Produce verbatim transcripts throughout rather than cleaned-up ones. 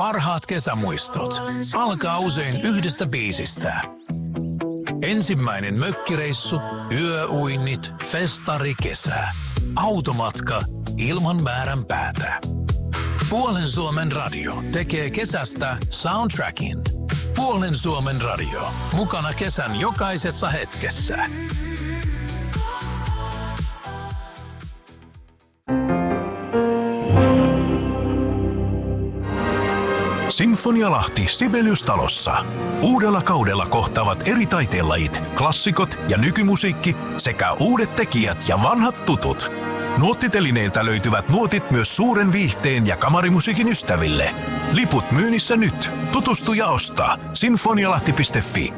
Parhaat kesämuistot alkaa usein yhdestä biisistä. Ensimmäinen mökkireissu, yöuinnit, festari, kesä. Automatka ilman määrän päätä. Puolen Suomen radio tekee kesästä soundtrackin. Puolen Suomen radio. Mukana kesän jokaisessa hetkessä. Sinfonialahti Sibelius-talossa. Uudella kaudella kohtaavat eri taiteenlajit, klassikot ja nykymusiikki sekä uudet tekijät ja vanhat tutut. Nuottitelineiltä löytyvät nuotit myös suuren viihteen ja kamarimusiikin ystäville. Liput myynnissä nyt. Tutustu ja osta. sinfonialahti piste fi.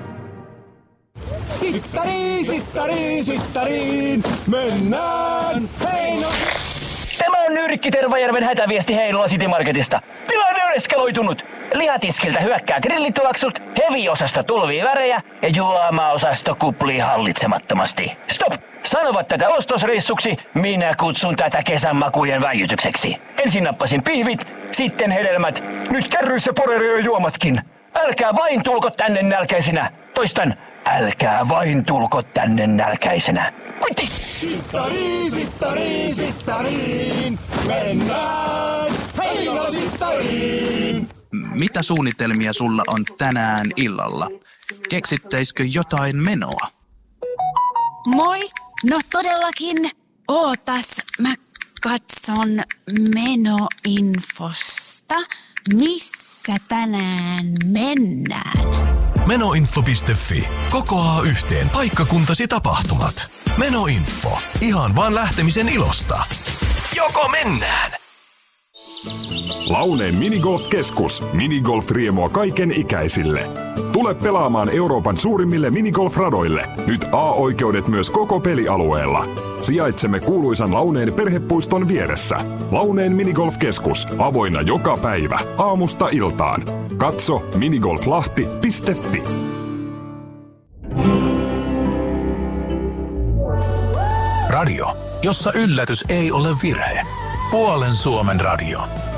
Sittariin, sittariin, sittariin, mennään Heino. Tämä on Nyrkki Tervajärven hätäviesti Heinola City Marketista. Tilanne on eskaloitunut. Lihatiskiltä hyökkää grillituoksut, heavy-osasta tulvii värejä ja juoma-osasto kuplii hallitsemattomasti. Stop! Sanovat tätä ostosreissuksi, minä kutsun tätä kesän makujen väijytykseksi. Ensin nappasin pihvit, sitten hedelmät, nyt kärryissä porerio juomatkin. Älkää vain tulko tänne nälkäisinä. Toistan, älkää vain tulko tänne nälkäisenä. Kuitti! Sittariin, sittariin, sittariin, mennään Heinola sittariin. Mitä suunnitelmia sulla on tänään illalla? Keksittäisikö jotain menoa? Moi! No todellakin. Ootas, mä katson menoinfosta. Missä tänään mennään? Menoinfo piste fi. Kokoaa yhteen paikkakuntasi tapahtumat. Menoinfo. Ihan vaan lähtemisen ilosta. Joko mennään? Launeen minigolf-keskus. Minigolf-riemua kaiken ikäisille. Tule pelaamaan Euroopan suurimmille minigolf-radoille. Nyt A-oikeudet myös koko pelialueella. Sijaitsemme kuuluisan Launeen perhepuiston vieressä. Launeen minigolf-keskus. Avoinna joka päivä. Aamusta iltaan. Katso minigolflahti piste fi. Radio, jossa yllätys ei ole virhe. Puolen Suomen radio.